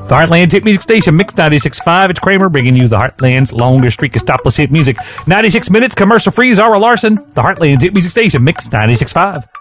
The Heartland Hit Music Station, Mix 96.5. It's Kramer bringing you the Heartland's longest streak of stopless hit music. 96 minutes, commercial free. Zara Larson. The Heartland Hit Music Station, Mix 96.5.